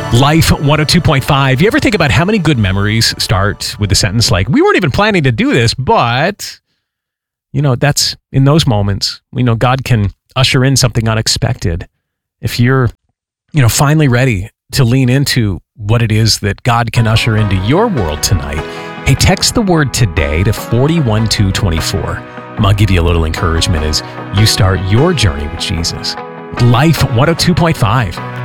Life 102.5. You ever think about how many good memories start with a sentence like, we weren't even planning to do this, but, that's in those moments, we know God can usher in something unexpected. If you're, finally ready to lean into what it is that God can usher into your world tonight, hey, text the word today to 41224. I'll give you a little encouragement as you start your journey with Jesus. Life 102.5.